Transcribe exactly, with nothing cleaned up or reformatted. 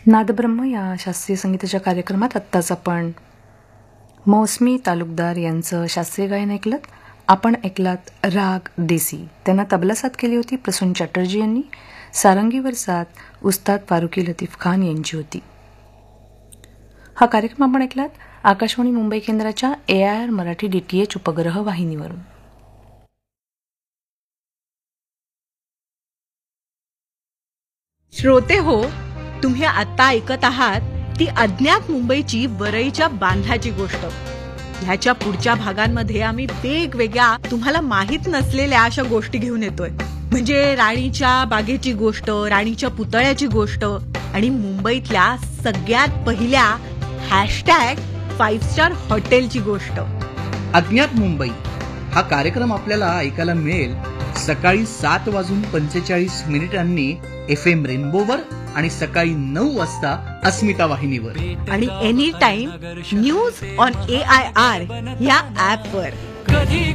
नादब्रह्म या शास्त्रीय संगीताच्या कार्यक्रमात आत्ताच आपण मौसमी तालुकदार यांचं शास्त्रीय गायन ऐकलं. आपण ऐकलात राग देसी. त्यांना तबला साथ केली होती प्रसून चॅटर्जी यांनी. सारंगीवर साथ उस्ताद फारुकी लतीफ खान यांची होती. हा कार्यक्रम आपण ऐकलात आकाशवाणी मुंबई केंद्राच्या ए I R Marathi D T H उपग्रह वाहिनीवरून. श्रोते हो, तुम्ही आता ऐकत आहात ती अज्ञात मुंबईची वरईच्या बांधाची गोष्ट. ह्याच्या पुढच्या भागांमध्ये आम्ही वेगवेगळ्या तुम्हाला माहित नसलेल्या अशा गोष्टी घेऊन येतोय. म्हणजे राणीच्या बागेची गोष्ट, राणीच्या पुतळ्याची गोष्ट आणि मुंबईतल्या सगळ्यात पहिल्या हॅशटॅग फाईव्ह स्टार हॉटेलची गोष्ट. अज्ञात मुंबई हा कार्यक्रम आपल्याला ऐकायला मिळेल सकाळी सात वाजून पंचेचाळीस मिनिटांनी एफ एम रेनबोवर आणि सकाळी नऊ वाजता अस्मिता वाहिनीवर आणि any time news on A I R या ऍप वर.